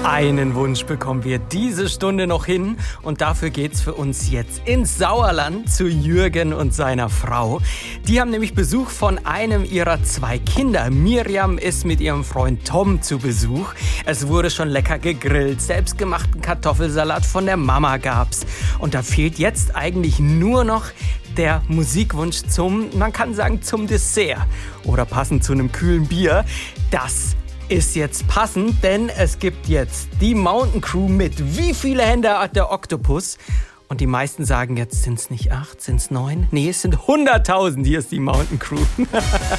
Einen Wunsch bekommen wir diese Stunde noch hin und dafür geht's für uns jetzt ins Sauerland zu Jürgen und seiner Frau. Die haben nämlich Besuch von einem ihrer 2 Kinder. Miriam ist mit ihrem Freund Tom zu Besuch. Es wurde schon lecker gegrillt, selbstgemachten Kartoffelsalat von der Mama gab's. Und da fehlt jetzt eigentlich nur noch der Musikwunsch man kann sagen, zum Dessert. Oder passend zu einem kühlen Bier. Das ist jetzt passend, denn es gibt jetzt die Mountain Crew mit Wie viele Hände hat der Oktopus? Und die meisten sagen jetzt, sind's nicht 8, sind's 9? Nee, es sind 100.000. Hier ist die Mountain Crew.